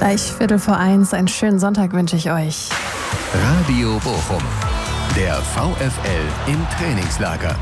Gleich 1:15, einen schönen Sonntag wünsche ich euch. Radio Bochum, der VfL im Trainingslager.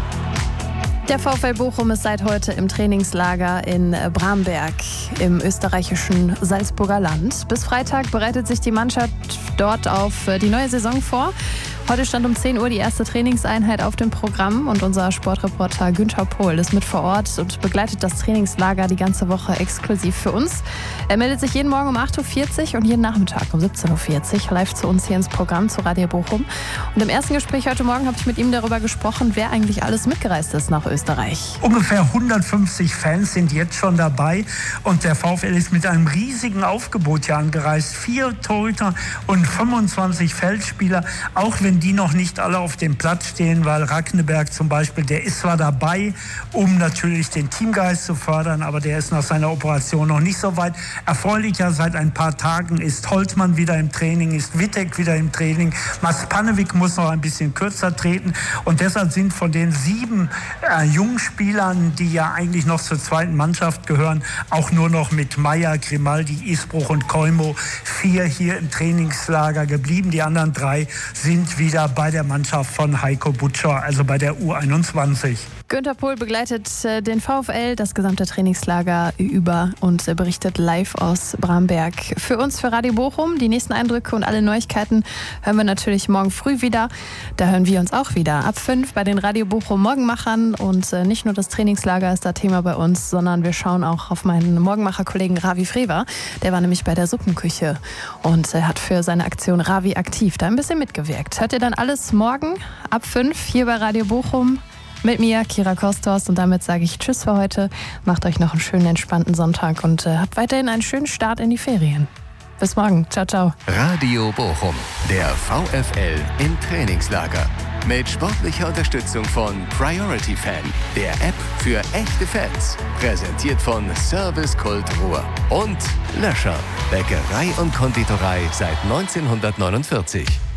Der VfL Bochum ist seit heute im Trainingslager in Bramberg im österreichischen Salzburger Land. Bis Freitag bereitet sich die Mannschaft dort auf die neue Saison vor. Heute stand um 10 Uhr die erste Trainingseinheit auf dem Programm und unser Sportreporter Günther Pohl ist mit vor Ort und begleitet das Trainingslager die ganze Woche exklusiv für uns. Er meldet sich jeden Morgen um 8:40 Uhr und jeden Nachmittag um 17:40 Uhr live zu uns hier ins Programm zu Radio Bochum. Und im ersten Gespräch heute Morgen habe ich mit ihm darüber gesprochen, wer eigentlich alles mitgereist ist nach Österreich. Ungefähr 150 Fans sind jetzt schon dabei und der VfL ist mit einem riesigen Aufgebot hier angereist. 4 Torhüter und 25 Feldspieler, auch wenn die noch nicht alle auf dem Platz stehen, weil Rackneberg zum Beispiel, der ist zwar dabei, um natürlich den Teamgeist zu fördern, aber der ist nach seiner Operation noch nicht so weit. Erfreulicher seit ein paar Tagen ist Holtmann wieder im Training, ist Wittek wieder im Training. Maspanewik muss noch ein bisschen kürzer treten und deshalb sind von den 7 jungen Spielern, die ja eigentlich noch zur zweiten Mannschaft gehören, auch nur noch mit Meyer, Grimaldi, Isbruch und Koimo 4 hier im Trainingslager geblieben. Die anderen 3 sind wieder bei der Mannschaft von Heiko Butscher, also bei der U21. Günther Pohl begleitet den VfL das gesamte Trainingslager über und berichtet live aus Bramberg. Für uns, für Radio Bochum, die nächsten Eindrücke und alle Neuigkeiten hören wir natürlich morgen früh wieder. Da hören wir uns auch wieder ab 5 bei den Radio Bochum Morgenmachern. Und nicht nur das Trainingslager ist da Thema bei uns, sondern wir schauen auch auf meinen Morgenmacher-Kollegen Ravi Frewer. Der war nämlich bei der Suppenküche und hat für seine Aktion Ravi aktiv da ein bisschen mitgewirkt. Hört ihr dann alles morgen ab 5 hier bei Radio Bochum? Mit mir, Kira Kosthorst, und damit sage ich Tschüss für heute. Macht euch noch einen schönen, entspannten Sonntag und habt weiterhin einen schönen Start in die Ferien. Bis morgen. Ciao, ciao. Radio Bochum, der VfL im Trainingslager. Mit sportlicher Unterstützung von Priority Fan, der App für echte Fans. Präsentiert von Service Kult Ruhr und Löscher, Bäckerei und Konditorei seit 1949.